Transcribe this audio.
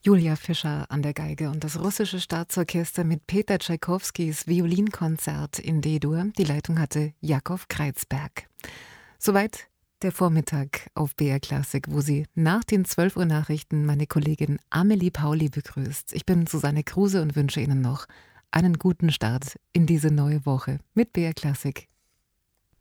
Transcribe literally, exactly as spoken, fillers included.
Julia Fischer an der Geige und das Russische Staatsorchester mit Peter Tschaikowskis Violinkonzert in D-Dur. Die Leitung hatte Jakow Kreizberg. Soweit der Vormittag auf B R Klassik, wo sie nach den zwölf Uhr Nachrichten meine Kollegin Amelie Pauli begrüßt. Ich bin Susanne Kruse und wünsche Ihnen noch einen guten Start in diese neue Woche mit B R Klassik